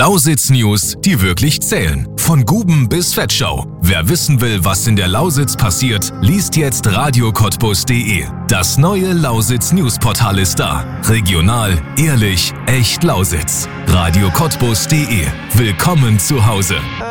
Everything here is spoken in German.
Lausitz News, die wirklich zählen. Von Guben bis Fettschau. Wer wissen will, was in der Lausitz passiert, liest jetzt radiocottbus.de. Das neue Lausitz News-Portal ist da. Regional, ehrlich, echt Lausitz. radiocottbus.de. Willkommen zu Hause.